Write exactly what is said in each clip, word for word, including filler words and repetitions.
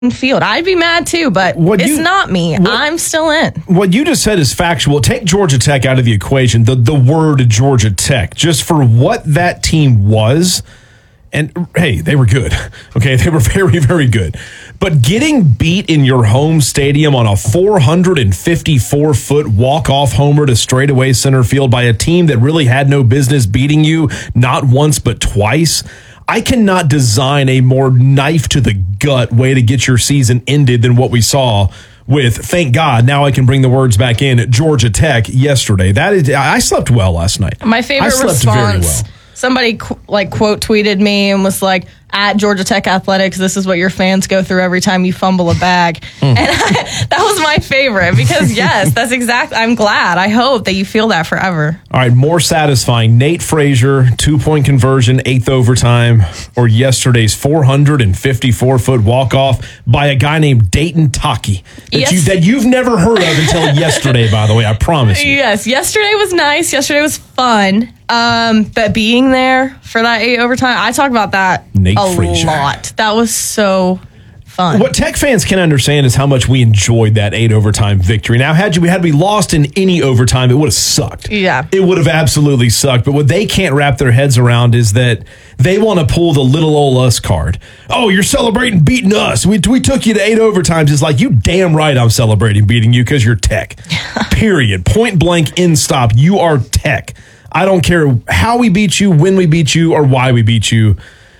field. I'd be mad too, but what it's you, not me. What, I'm still in. What you just said is factual. Take Georgia Tech out of the equation, the, the word Georgia Tech, just for what that team was. And, hey, they were good. Okay, they were very, very good. But getting beat in your home stadium on a four hundred fifty-four foot walk-off homer to straightaway center field by a team that really had no business beating you not once but twice, I cannot design a more knife-to-the-gut way to get your season ended than what we saw with, thank God, now I can bring the words back in, Georgia Tech yesterday. That is, I slept well last night. My favorite I slept response, very well. Somebody qu- like quote tweeted me and was like, at Georgia Tech Athletics, this is what your fans go through every time you fumble a bag. Mm. And I, that was my favorite because, yes, that's exactly, I'm glad. I hope that you feel that forever. All right, more satisfying. Nate Frazier, two-point conversion, eighth overtime, or yesterday's four hundred fifty-four foot walk-off by a guy named Dayton Taki that, yes. you, that you've never heard of until yesterday, by the way, I promise you. Yes, yesterday was nice. Yesterday was fun. Um, but being there for that eight overtime, I talk about that Nate a Frazier. lot. That was so fun. What Tech fans can understand is how much we enjoyed that eight overtime victory. Now, had you had we lost in any overtime, it would have sucked. Yeah, it would have absolutely sucked. But what they can't wrap their heads around is that they want to pull the little old us card. Oh, you're celebrating beating us. We we took you to eight overtimes. It's like, you damn right I'm celebrating beating you because you're Tech. Period. Point blank. End stop. You are Tech. I don't care how we beat you, when we beat you, or why we beat you.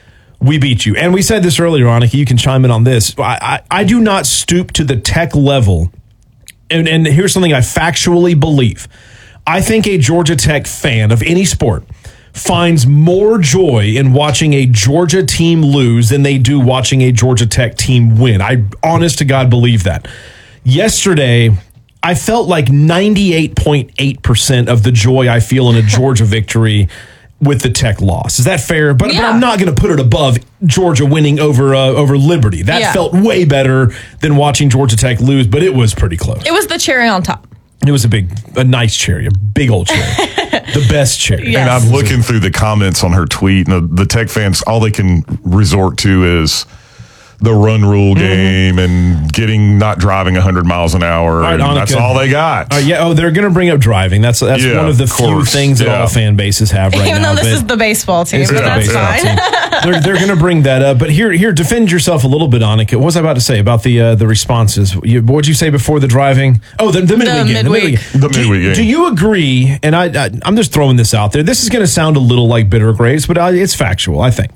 We beat you. And we said this earlier, Annika. You can chime in on this. I, I, I do not stoop to the Tech level. And, and here's something I factually believe. I think a Georgia Tech fan of any sport finds more joy in watching a Georgia team lose than they do watching a Georgia Tech team win. I honest to God believe that. Yesterday, I felt like ninety-eight point eight percent of the joy I feel in a Georgia victory with the Tech loss. Is that fair? But, yeah. but I'm not going to put it above Georgia winning over uh, over Liberty. That yeah. felt way better than watching Georgia Tech lose, but it was pretty close. It was the cherry on top. It was a big, a nice cherry, a big old cherry. The best cherry. Yes. And I'm looking through the comments on her tweet, and the, the Tech fans, all they can resort to is the run rule game mm-hmm. and getting not driving one hundred miles an hour. Right, and that's all they got. Uh, yeah, oh, they're going to bring up driving. That's that's yeah, one of the of few things that yeah. all fan bases have right Even now. Even though this is the baseball team, but that's fine. they're they're going to bring that up. But here, here, defend yourself a little bit, Annika. What was I about to say about the uh, the responses? You, what did you say before the driving? Oh, the, the midweek the game. Midweek. The midweek, the midweek do, game. Do you agree, and I, I, I'm just throwing this out there, this is going to sound a little like bitter grapes, but I, it's factual, I think.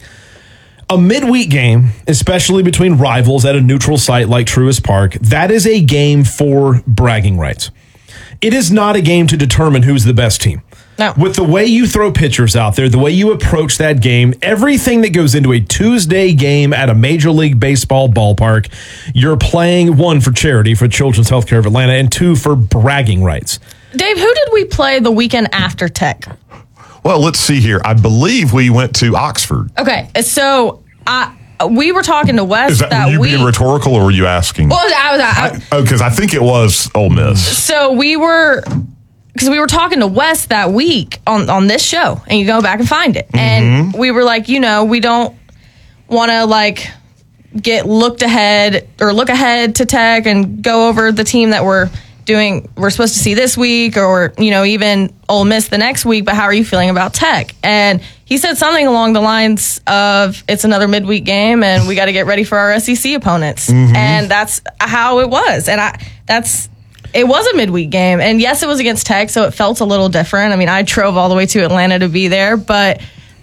A midweek game, especially between rivals at a neutral site like Truist Park, that is a game for bragging rights. It is not a game to determine who's the best team. No. With the way you throw pitchers out there, the way you approach that game, everything that goes into a Tuesday game at a Major League Baseball ballpark, you're playing, one, for charity, for Children's Healthcare of Atlanta, and two, for bragging rights. Dave, who did we play the weekend after Tech? Well, let's see here. I believe we went to Oxford. Okay, so I, we were talking to Wes Is that, that were you week. being rhetorical, or were you asking? Well, I was. I, I, oh, because I think it was Ole Miss. So we were, because we were talking to Wes that week on, on this show, and you go back and find it. Mm-hmm. And we were like, you know, we don't want to like get looked ahead or look ahead to Tech and go over the team that we're doing, we're supposed to see this week, or, you know, even Ole Miss the next week, but how are you feeling about Tech? And he said something along the lines of, it's another midweek game and we got to get ready for our S E C opponents. Mm-hmm. And that's how it was. And I, that's, it was a midweek game. And yes, it was against Tech, so it felt a little different. I mean, I drove all the way to Atlanta to be there, but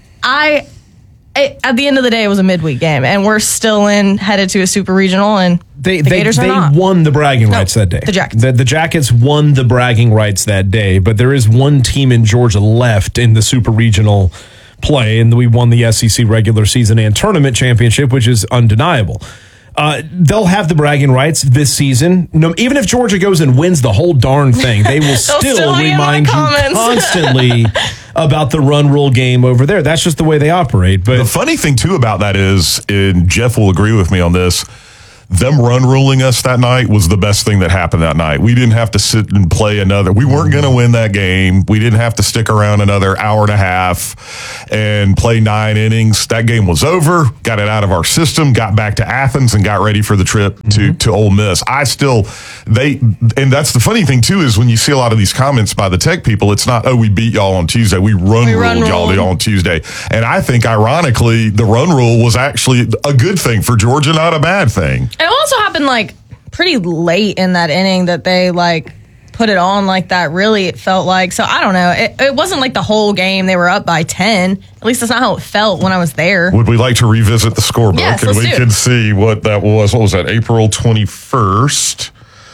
I, it, at the end of the day, it was a midweek game, and we're still in headed to a super regional, and they the they, Gators they are not. won the bragging No, rights that day. the Jackets. The, the Jackets won the bragging rights that day, but there is one team in Georgia left in the super regional play, and we won the S E C regular season and tournament championship, which is undeniable. Uh, they'll have the bragging rights this season. No, even if Georgia goes and wins the whole darn thing, they will still, still remind you constantly about the run rule game over there. That's just the way they operate. But the funny thing, too, about that is, and Jeff will agree with me on this, them run ruling us that night was the best thing that happened that night. We didn't have to sit and play another. We weren't going to win that game. We didn't have to stick around another hour and a half and play nine innings. That game was over, got it out of our system, got back to Athens and got ready for the trip to, mm-hmm. to Ole Miss. I still, they, and that's the funny thing too, is when you see a lot of these comments by the Tech people, it's not, oh, we beat y'all on Tuesday. We run we ruled run y'all ruled. on Tuesday. And I think ironically, the run rule was actually a good thing for Georgia, not a bad thing. It also happened like pretty late in that inning that they like put it on like that. Really, it felt like. So I don't know. It, it wasn't like the whole game they were up by ten. At least that's not how it felt when I was there. Would we like to revisit the scorebook? Yes, and let's we do can it. see what that was. What was that? April twenty-first.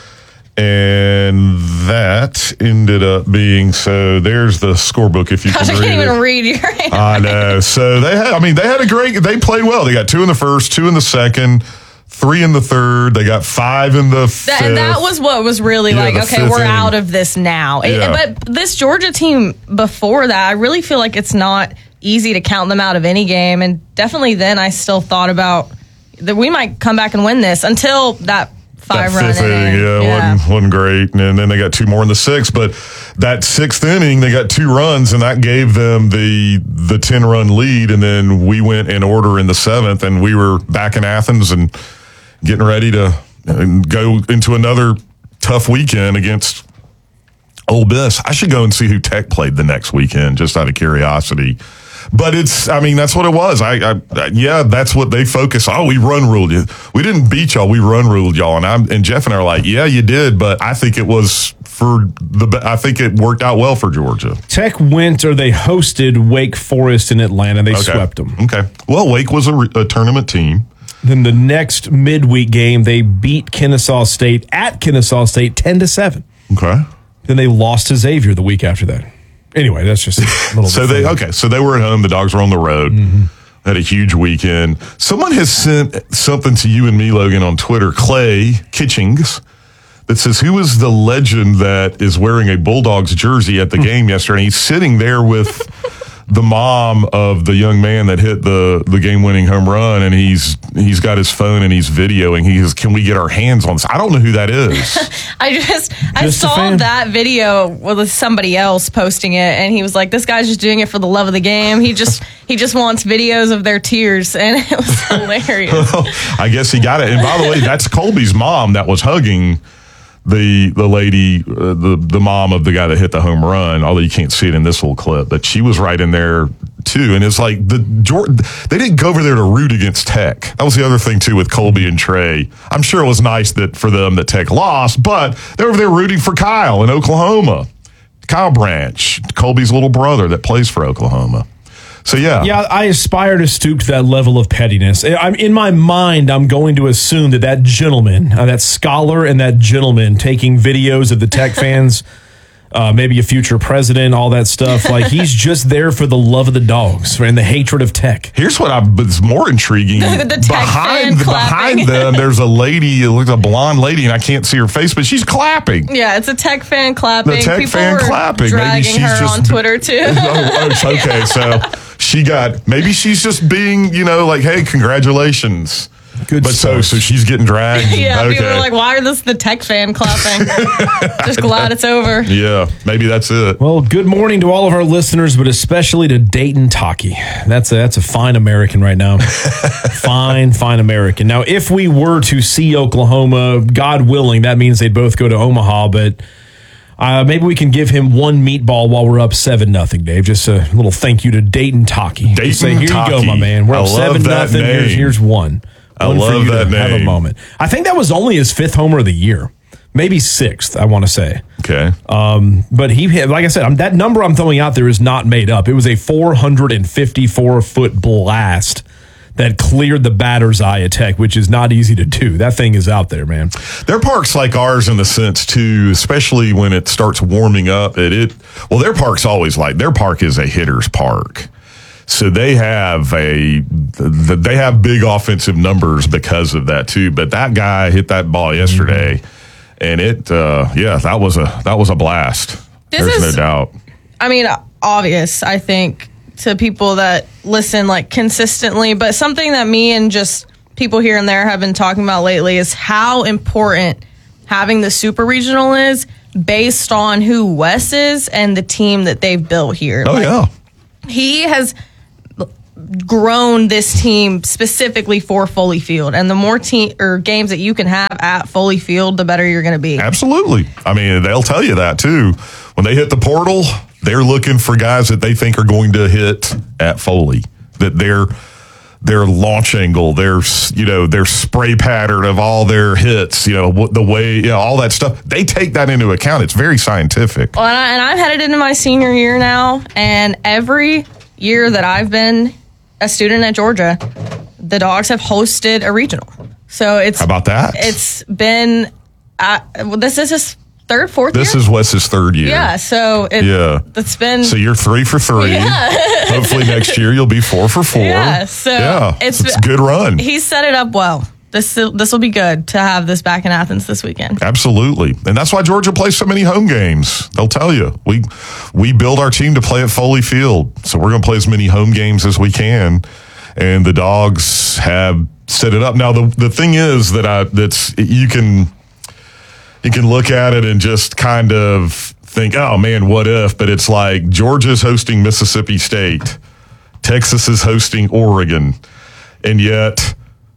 And that ended up being, so there's the scorebook if you Gosh, can I read can't it. even read your hand. I know. So they had, I mean, they had a great, they played well. They got two in the first, two in the second, three in the third. They got five in the fifth. That, and that was what was really Yeah, like, the okay, fifth we're inning. out of this now. It- Yeah. but this Georgia team before that, I really feel like it's not easy to count them out of any game. And definitely then I still thought about that we might come back and win this until that five that run fifth inning. inning, yeah, Yeah. Wasn't, wasn't great. And then they got two more in the sixth. But that sixth inning, they got two runs, and that gave them the the ten run lead. And then we went in order in the seventh, and we were back in Athens and getting ready to go into another tough weekend against Ole Miss. I should go and see who Tech played the next weekend, just out of curiosity. But it's, I mean, that's what it was. I, I, yeah, that's what they focus. Oh, we run ruled you. We didn't beat y'all. We run ruled y'all. And I'm, and Jeff and I are like, yeah, you did. But I think it was for the, I think it worked out well for Georgia. Tech went, or they hosted Wake Forest in Atlanta. They Okay. swept them. Okay. Well, Wake was a, re- a tournament team. Then the next midweek game, they beat Kennesaw State at Kennesaw State ten to seven. Okay. Then they lost to Xavier the week after that. Anyway, that's just a little So bit they, further. okay. So they were at home. The Dogs were on the road. Mm-hmm. Had a huge weekend. Someone has sent something to you and me, Logan, on Twitter, Clay Kitchings, that says, who is the legend that is wearing a Bulldogs jersey at the game yesterday? And he's sitting there with the mom of the young man that hit the, the game-winning home run, and he's he's got his phone and he's videoing. He says, can we get our hands on this? I don't know who that is. I just, I Just a saw fan. that video with somebody else posting it, and he was like, "This guy's just doing it for the love of the game. He just, he just wants videos of their tears," and it was hilarious. I guess he got it. And by the way, that's Colby's mom that was hugging the the lady, uh, the the mom of the guy that hit the home run. Although you can't see it in this little clip, but she was right in there too. And it's like the Jordan, they didn't go over there to root against Tech. That was the other thing too with Colby and Trey. I'm sure it was nice that for them that Tech lost, but they were over there rooting for Kyle in Oklahoma. Kyle Branch, Colby's little brother that plays for Oklahoma. So yeah, Yeah, I aspire to stoop to that level of pettiness. I'm in my mind. I'm going to assume that that gentleman, uh, that scholar, and that gentleman taking videos of the Tech fans, uh, maybe a future president, all that stuff. Like he's just there for the love of the Dogs and the hatred of Tech. here's what I was more intriguing. The- the Tech fan behind clapping. behind them, there's a lady. It looks like a blonde lady, and I can't see her face, but she's clapping. Yeah, it's a Tech fan clapping. The Tech People fan were clapping. Maybe dragging she's her just- on Twitter too. oh, oh, it's okay. So she got, maybe she's just being, you know, like, hey, congratulations. Good But so, stuff. so she's getting dragged. Yeah, okay. people are like, "Why are this the Tech fan clapping?" Just glad it's over. Yeah, maybe that's it. Well, good morning to all of our listeners, but especially to Dayton Taki. That's a, that's a fine American right now. fine, fine American. Now, if we were to see Oklahoma, God willing, that means they'd both go to Omaha, but uh, maybe we can give him one meatball while we're up seven nothing, Dave. Just a little thank you to Dayton Taki. Dayton Just say, here you go, Taki. my man. We're I up love seven that nothing. Here's, name. here's one. I One for love you to that have a name. moment. I think that was only his fifth homer of the year. Maybe sixth, I want to say. Okay. Um, but he, like I said, I'm, that number I'm throwing out there is not made up. It was a four hundred fifty-four foot blast that cleared the batter's eye at Tech, which is not easy to do. That thing is out there, man. Their park's like ours in the sense too, especially when it starts warming up. It, it well, their park's always like their park is a hitter's park. So they have a they have big offensive numbers because of that too. But that guy hit that ball yesterday, and it uh, yeah that was a that was a blast. This There's is- no doubt. I mean, obvious, I think, to people that listen like consistently, but something that me and just people here and there have been talking about lately is how important having the super regional is based on who Wes is and the team that they've built here. Oh, like, yeah. He has grown this team specifically for Foley Field, and the more team or games that you can have at Foley Field, the better you're going to be. Absolutely. I mean, they'll tell you that too. When they hit the portal, they're looking for guys that they think are going to hit at Foley. That their their launch angle, their you know their spray pattern of all their hits, you know the way you know all that stuff. They take that into account. It's very scientific. Well, and, I, and I'm headed into my senior year now, and every year that I've been a student at Georgia, the Dogs have hosted a regional. So it's How about that? It's been uh, well, this is his third, fourth This year? is Wes's third year. Yeah, so it, Yeah. it's been So you're three for three. Yeah. Hopefully next year you'll be four for four. Yeah, so yeah, it's- it's, it's a good run. he's set it up well. This this will be good to have this back in Athens this weekend. Absolutely. And that's why Georgia plays so many home games. They'll tell you. We we build our team to play at Foley Field. So we're going to play as many home games as we can. And the Dogs have set it up. Now the the thing is that I that's you can you can look at it and just kind of think, "Oh man, what if?" But it's like Georgia's hosting Mississippi State. Texas is hosting Oregon. And yet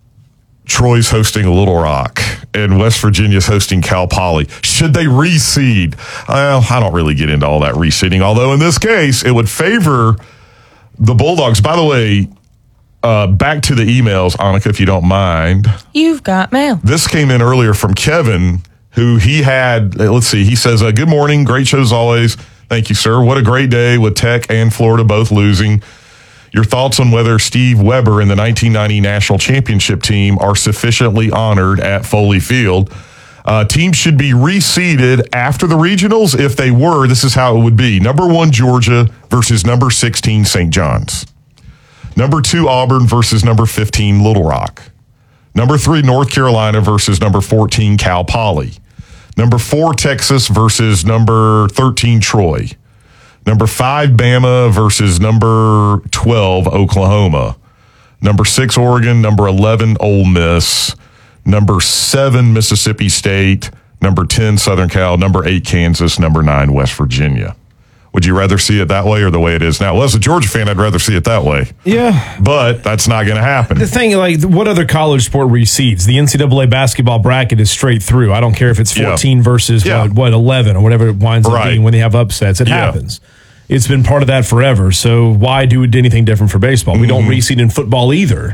Troy's hosting Little Rock, and West Virginia's hosting Cal Poly. Should they reseed? Well, I don't really get into all that reseeding, although in this case, it would favor the Bulldogs. By the way, uh, back to the emails, Annika, if you don't mind. You've got mail. This came in earlier from Kevin, who he had, let's see, he says, uh, good morning, great show as always. Thank you, sir. What a great day with Tech and Florida both losing. Your thoughts on whether Steve Weber and the nineteen ninety National Championship team are sufficiently honored at Foley Field? Uh, teams should be reseeded after the regionals. If they were, this is how it would be. Number one, Georgia versus number sixteen, Saint John's. Number two, Auburn versus number fifteen, Little Rock. Number three, North Carolina versus number fourteen, Cal Poly. Number four, Texas versus number thirteen, Troy. Number five, Bama versus number twelve, Oklahoma. Number six, Oregon. Number eleven, Ole Miss. Number seven, Mississippi State. Number ten, Southern Cal. Number eight, Kansas. Number nine, West Virginia. Would you rather see it that way or the way it is now? Well, as a Georgia fan, I'd rather see it that way. Yeah. But that's not going to happen. The thing, like, what other college sport reseeds? The N C double A basketball bracket is straight through. I don't care if it's fourteen Yeah. versus, Yeah. what, what, eleven or whatever it winds up Right. being when they have upsets. It Yeah. happens. It's been part of that forever. So why do anything different for baseball? We don't Mm-hmm. reseed in football either.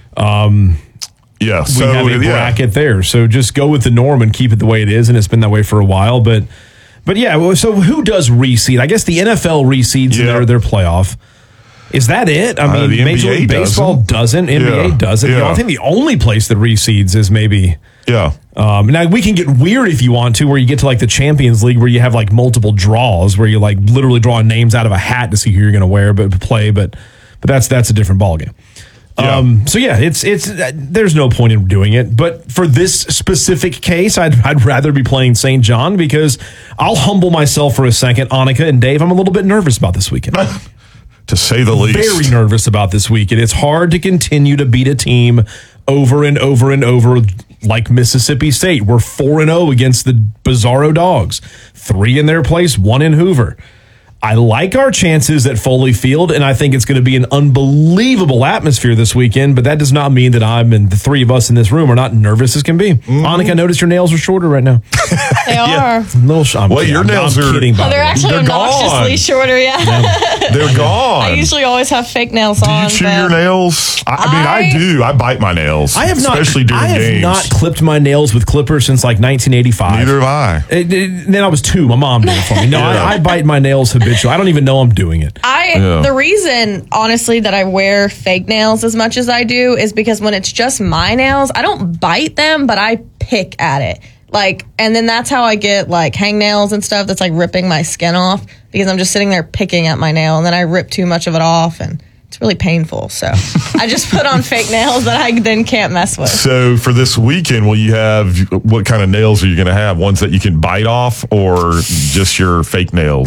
Yeah. We So, have a yeah. bracket there. So just go with the norm and keep it the way it is. And it's been that way for a while. But but yeah, well, so who does reseed? I guess the N F L reseeds in Yeah. their, their playoff. Is that it? I Uh, mean, the N B A Major League Baseball doesn't. doesn't. N B A Yeah. doesn't. You know, Yeah. I think the only place that reseeds is maybe. Yeah. Um, now we can get weird if you want to, where you get to like the Champions League, where you have like multiple draws, where you like literally drawing names out of a hat to see who you're going to wear, but play. But but that's that's a different ballgame. Yeah. Um, so yeah, it's it's uh, there's no point in doing it. But for this specific case, I'd I'd rather be playing Saint John because I'll humble myself for a second, Annika and Dave. I'm a little bit nervous about this weekend. To say the least. Very nervous about this weekend. It's hard to continue to beat a team over and over and over like Mississippi State. We're four and oh against the Bizarro Dogs. Three in their place, one in Hoover. I like our chances at Foley Field, and I think it's going to be an unbelievable atmosphere this weekend, but that does not mean that I'm and the three of us in this room are not nervous as can be. Mm-hmm. Annika, I noticed your nails are shorter right now. They are. A little sh- I'm Well, kidding. your I'm- nails I'm are- kidding, by Oh, the they're way. actually They're obnoxiously gone. shorter, yeah. They're gone. I usually always have fake nails Do on. you chew but your nails? I, I mean, I, I- do. I bite my nails. I have not, especially during I have games. not clipped my nails with clippers since like nineteen eighty-five. Neither have I. It, it, then I was two. My mom did it for me. No, Yeah. I, I bite my nails habitually. I don't even know I'm doing it. I Yeah. the reason, honestly, that I wear fake nails as much as I do is because when it's just my nails, I don't bite them, but I pick at it. Like, and then that's how I get like hangnails and stuff that's like ripping my skin off because I'm just sitting there picking at my nail and then I rip too much of it off and it's really painful. So I just put on fake nails that I then can't mess with. So for this weekend, will you have what kind of nails are you going to have? Ones that you can bite off, or just your fake nails?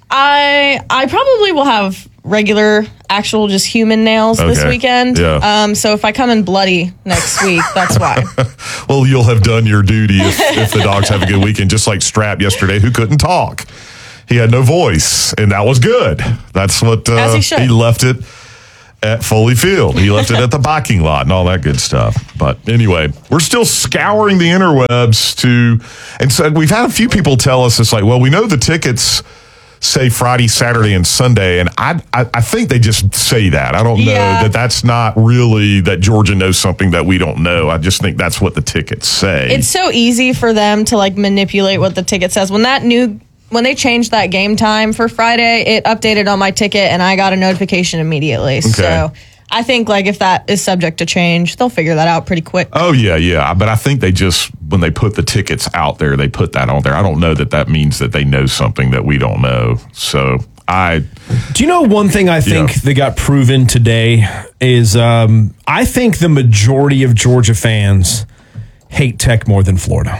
I I probably will have regular, actual, just human nails this Okay. weekend. Yeah. Um, so if I come in bloody next week, that's why. Well, you'll have done your duty if, if the dogs have a good weekend, just like Strap yesterday, who couldn't talk. He had no voice, and that was good. That's what uh, As he should. he left it at Foley Field. He left it at the parking lot and all that good stuff. But anyway, we're still scouring the interwebs to, and so we've had a few people tell us it's like, well, we know the tickets say Friday, Saturday, and Sunday, and I, I I think they just say that. I don't know Yeah. that that's not really that Georgia knows something that we don't know. I just think that's what the tickets say. It's so easy for them to like manipulate what the ticket says. When that new when they changed that game time for Friday, it updated on my ticket and I got a notification immediately. So I think like if that is subject to change, they'll figure that out pretty quick. Oh, yeah, yeah. But I think they just, when they put the tickets out there, they put that on there. I don't know that that means that they know something that we don't know. So I. Do you know one thing I think Yeah. that got proven today is um, I think the majority of Georgia fans hate Tech more than Florida.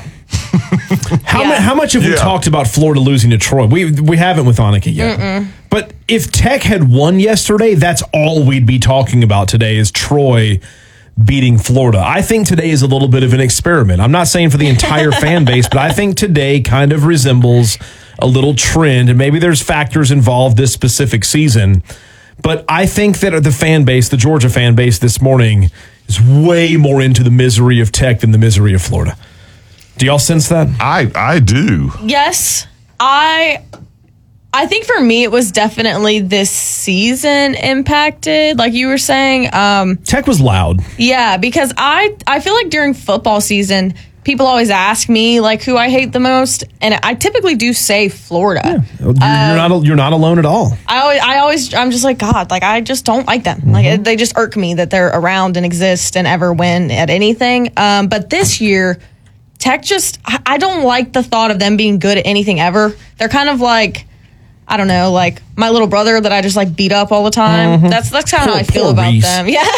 How, Yeah. mu- how much have we Yeah. talked about Florida losing to Troy? We we haven't with Annika yet. Mm-mm. But if Tech had won yesterday, that's all we'd be talking about today is Troy beating Florida. I think today is a little bit of an experiment. I'm not saying for the entire fan base, but I think today kind of resembles a little trend, and maybe there's factors involved this specific season. But I think that the fan base, the Georgia fan base this morning, is way more into the misery of Tech than the misery of Florida. Do y'all sense that? I, I do. Yes, I I think for me it was definitely this season impacted, like you were saying. Um, Tech was loud. yeah, because I I feel like during football season, people always ask me like who I hate the most, and I typically do say Florida. You're, you're not you're not alone at all. I always I always I'm just like God, like I just don't like them. Like they just irk me that they're around and exist and ever win at anything. Um, but this year, Tech just I I don't like the thought of them being good at anything ever. They're kind of like, I don't know, like my little brother that I just like beat up all the time. That's that's kind of how I Poor- feel poor about Reese. them. Yeah.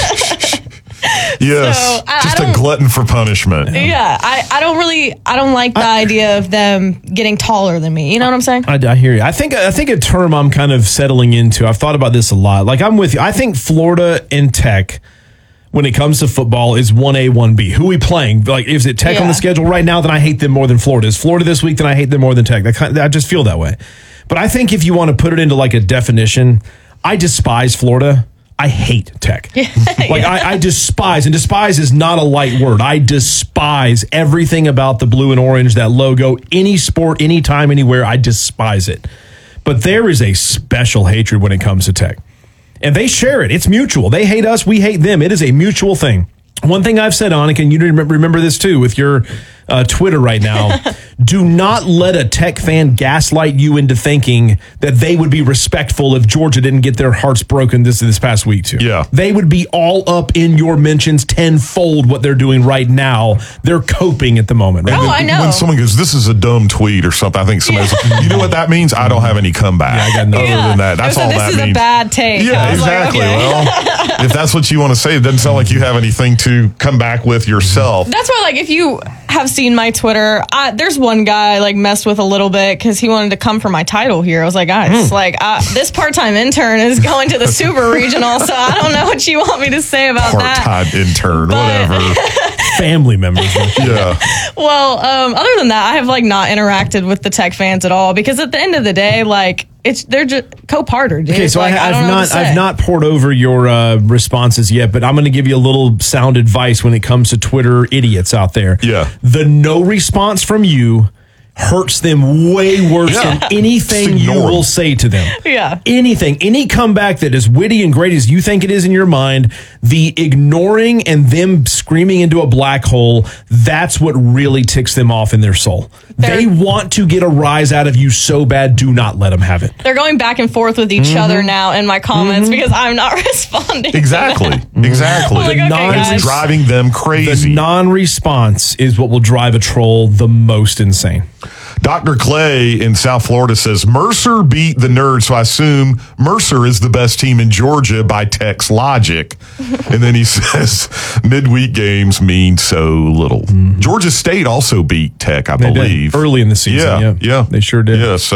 Yes. So, I- just I a don't- glutton for punishment. Yeah, I, I don't really I don't like the idea of them getting taller than me. You know what I'm saying? I, I hear you. I think I think a term I'm kind of settling into. I've thought about this a lot. Like I'm with you. I think Florida and Tech, when it comes to football, is one A, one B. Who we playing? Like, is it Tech on Yeah. the schedule right now? Then I hate them more than Florida. Is Florida this week? Then I hate them more than Tech. That kind I just feel that way. But I think if you want to put it into like a definition, I despise Florida. I hate Tech. Like I, I despise, and despise is not a light word. I despise everything about the blue and orange, that logo, any sport, anytime, anywhere. I despise it. But there is a special hatred when it comes to Tech. And they share it. It's mutual. They hate us. We hate them. It is a mutual thing. One thing I've said, Annika, and you remember, remember this too with your uh, Twitter right now, do not let a Tech fan gaslight you into thinking that they would be respectful if Georgia didn't get their hearts broken this this past week too. Yeah. They would be all up in your mentions tenfold what they're doing right now. They're coping at the moment. Right? Oh, I know. When someone goes, this is a dumb tweet or something, I think somebody's like, you know what that means? I don't have any comeback. I got nothing. Other than that, that's So all this that is means. a bad take. Yeah, I was like, exactly. okay. Well, if that's what you want to say, it doesn't sound like you have anything to come back with yourself. That's why, like, if you have seen my Twitter, I, there's one guy I, like, messed with a little bit because he wanted to come for my title here. I was like, guys, like, uh, this part-time intern is going to the Super Regional, so I don't know what you want me to say about that. Part-time intern, But- whatever. Family members. Yeah. Well, um, other than that, I have, like, not interacted with the Tech fans at all because at the end of the day, like, it's they're just co-parter, dude. Okay, so like, I, I don't I've know what not to say. I've not poured over your uh, responses yet, but I'm going to give you a little sound advice when it comes to Twitter idiots out there. Yeah. The no response from you hurts them way worse Yeah. than anything Just you ignore will them. say to them. Yeah. Anything, any comeback that is witty and great as you think it is in your mind, the ignoring and them screaming into a black hole, that's what really ticks them off in their soul. They're- they want to get a rise out of you so bad, do not let them have it. They're going back and forth with each other now in my comments because I'm not responding. to Exactly. them. Exactly. I'm like, okay, non- guys. It's driving them The crazy. non-response is what will drive a troll the most insane. Doctor Clay in South Florida says Mercer beat the Nerds, so I assume Mercer is the best team in Georgia by Tech's logic. And then he says midweek games mean so little. Georgia State also beat Tech, I They did. believe. Early in the season, Yeah, yeah. yeah. They sure did. Yeah, so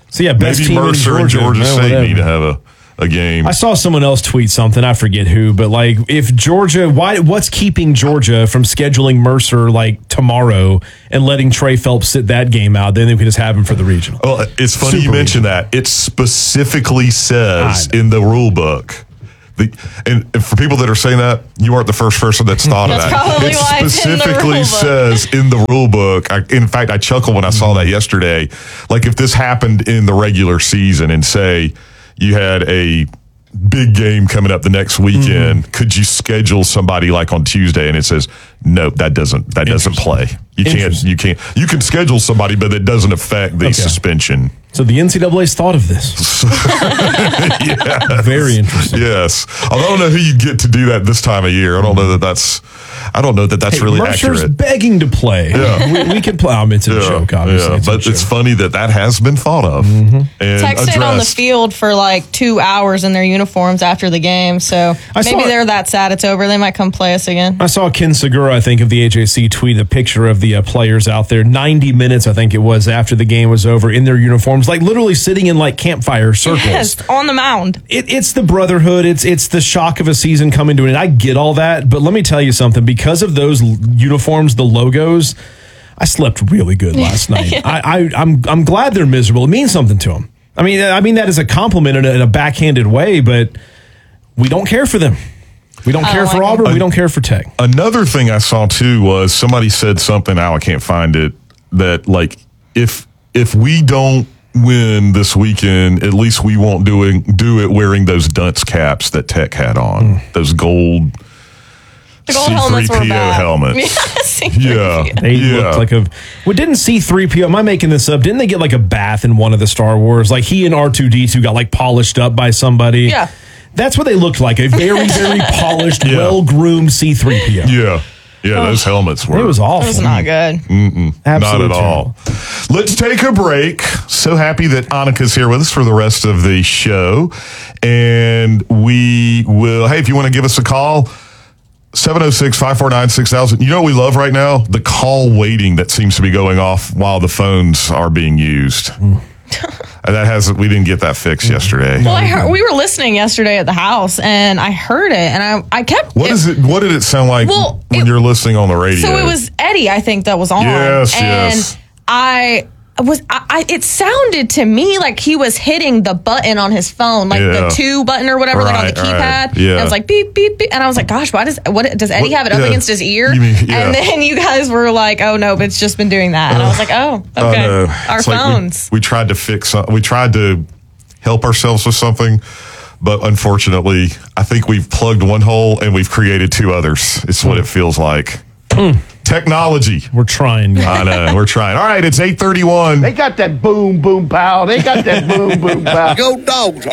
So, yeah, best maybe team Mercer in Georgia. and Georgia No, State whatever. need to have a, a game. I saw someone else tweet something. I forget who, but like, if Georgia, why? What's keeping Georgia from scheduling Mercer like tomorrow and letting Trey Phelps sit that game out? Then they can just have him for the regional. Well, it's funny Super you mentioned regional. that. It specifically says I know. in the rule book. The, and, and for people that are saying that, you aren't the first person that's thought of That's that. probably it why it's in the specifically rule book. says in the rule book. I, in fact, I chuckled when I saw that yesterday. Like if this happened in the regular season and say you had a big game coming up the next weekend, mm-hmm. could you schedule somebody like on Tuesday? And it says, no, that doesn't, that doesn't play. You can't, you can't, you can schedule somebody, but it doesn't affect the Okay. suspension. So the N C double A's thought of this. Yeah. Very interesting. Yes. I don't know who you get to do that this time of year. I don't know that that's, I don't know that that's Hey, really Mercer's accurate. begging to play. Yeah. We, we can play. Um, it's a Yeah, joke, obviously. yeah. It's a But it's joke. funny that that has been thought of Mm-hmm. and Texted on the addressed. field for like two hours in their uniforms after the game. So I maybe saw- they're that sad it's over. They might come play us again. I saw Ken Segura, I think, of the A J C tweet a picture of the uh, players out there. ninety minutes, I think it was, after the game was over in their uniforms, like literally sitting in like campfire circles. Yes, on the mound. It, it's the brotherhood. It's it's the shock of a season coming to an end. I get all that, but let me tell you something. Because of those l- uniforms, the logos, I slept really good last night. I, I I'm I'm glad they're miserable. It means something to them. I mean I mean that as a compliment in a, in a backhanded way, but we don't care for them. We don't I care don't for like Auburn. them. We don't care for Tech. Another thing I saw too was somebody said something. Now I can't find it. That like if if we don't win this weekend, at least we won't doing do it wearing those dunce caps that Tech had on. Mm. Those gold The gold C helmets three were P O bad. helmets. Yeah, C three P O. Yeah. They Yeah. looked like a. Well, didn't C three P O? Am I making this up? Didn't they get like a bath in one of the Star Wars? Like he and R two D two got like polished up by somebody. Yeah. That's what they looked like. A very, very polished, Yeah. well groomed C three P O. Yeah. Yeah, those helmets were It was It awful. was not good. not Absolutely at all. Let's take a break. So happy that Annika's here with us for the rest of the show. And we will, hey, if you want to give us a call, seven oh six, five four nine, six thousand. You know what we love right now? The call waiting that seems to be going off while the phones are being used. And that hasn't, we didn't get that fixed yesterday. Well, I heard, we were listening yesterday at the house, and I heard it, and I I kept. What is it? What did it sound like Well, when it- you're listening on the radio? So it was Eddie, I think, that was on. Yes, and yes. I was. I, I. It sounded to me like he was hitting the button on his phone, like Yeah. the two button or whatever, like on the Right, right. keypad. Yeah. And I was like beep beep beep, and I was like, gosh, why does what does Eddie What- have it up yeah. against his ear? You mean- yeah. And then you guys were like, oh no, but it's just been doing that. And I was like, oh, Oh, okay, no. our It's like we- phones. we, tried to fix some, we tried to help ourselves with something, but unfortunately, I think we've plugged one hole and we've created two others. It's what it feels like. Technology. We're trying. I know. We're trying. All right, it's eight thirty-one. They got that boom, boom, pow. They got that boom, boom, pow. Go dogs.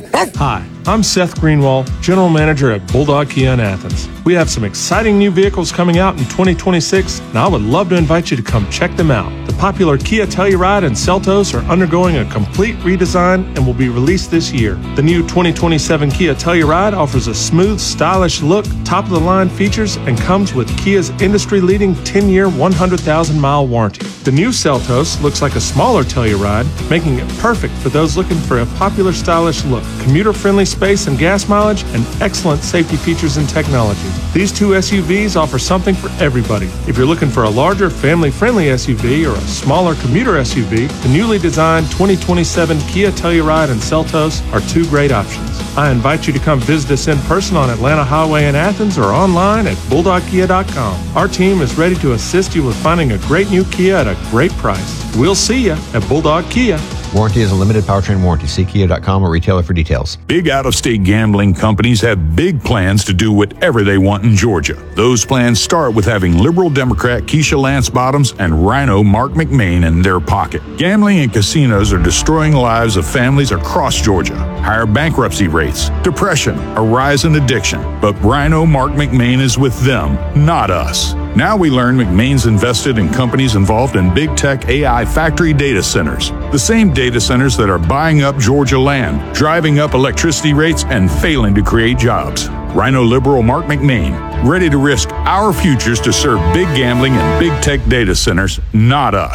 Hi, I'm Seth Greenwald, General Manager at Bulldog Kia in Athens. We have some exciting new vehicles coming out in twenty twenty-six, and I would love to invite you to come check them out. The popular Kia Telluride and Seltos are undergoing a complete redesign and will be released this year. The new twenty twenty-seven Kia Telluride offers a smooth, stylish look, top-of-the-line features, and comes with Kia's industry-leading ten-year, one hundred thousand mile warranty. The new Seltos looks like a smaller Telluride, making it perfect for those looking for a popular, stylish look, commuter-friendly space and gas mileage, and excellent safety features and technology. These two S U Vs offer something for everybody. If you're looking for a larger, family-friendly S U V or a smaller commuter S U V, the newly designed twenty twenty-seven Kia Telluride and Seltos are two great options. I invite you to come visit us in person on Atlanta Highway in Athens or online at bulldog kia dot com. Our team is ready to assist you with finding a great new Kia at a great price. We'll see you at Bulldog Kia. Warranty is a limited powertrain warranty. See kia dot com or retailer for details. Big out-of-state gambling companies have big plans to do whatever they want in Georgia. Those plans start with having liberal Democrat Keisha Lance Bottoms and Rhino Mark McMain in their pocket. Gambling and casinos are destroying lives of families across Georgia. Higher bankruptcy rates, depression, a rise in addiction. But Rhino Mark McMain is with them, not us. Now we learn McMain's invested in companies involved in big tech A I factory data centers. The same data centers that are buying up Georgia land, driving up electricity rates, and failing to create jobs. Rhino liberal Mark McMain, ready to risk our futures to serve big gambling and big tech data centers, not us.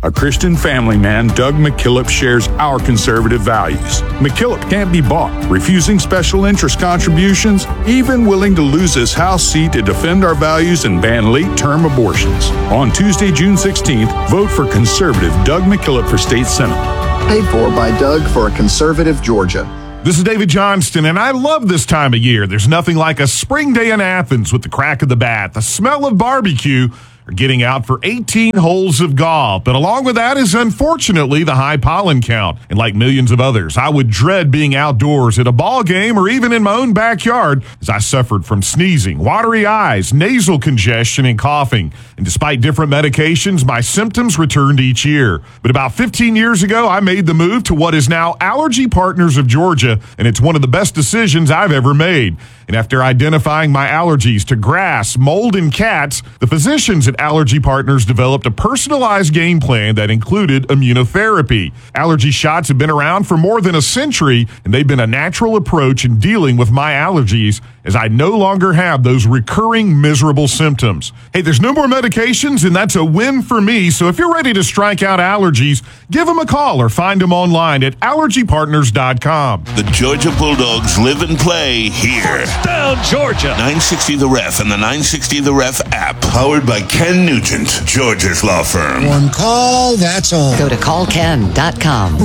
A Christian family man, Doug McKillop shares our conservative values. McKillop can't be bought, refusing special interest contributions, even willing to lose his House seat to defend our values and ban late-term abortions. On Tuesday, June sixteenth, vote for conservative Doug McKillop for state senate. Paid for by Doug for a conservative Georgia. This is David Johnston, and I love this time of year. There's nothing like a spring day in Athens with the crack of the bat, the smell of barbecue, or getting out for eighteen holes of golf. But along with that is, unfortunately, the high pollen count. And like millions of others, I would dread being outdoors at a ball game or even in my own backyard as I suffered from sneezing, watery eyes, nasal congestion, and coughing. And despite different medications, my symptoms returned each year. But about fifteen years ago, I made the move to what is now Allergy Partners of Georgia, and it's one of the best decisions I've ever made. And after identifying my allergies to grass, mold, and cats, the physicians at Allergy Partners developed a personalized game plan that included immunotherapy. Allergy shots have been around for more than a century, and they've been a natural approach in dealing with my allergies as I no longer have those recurring miserable symptoms. Hey, there's no more medications, and that's a win for me. So if you're ready to strike out allergies, give them a call or find them online at allergy partners dot com. The Georgia Bulldogs live and play here. Down Georgia. nine sixty The Ref and the nine sixty The Ref app. Powered by Ken Nugent, Georgia's law firm. One call, that's all. Go to call ken dot com.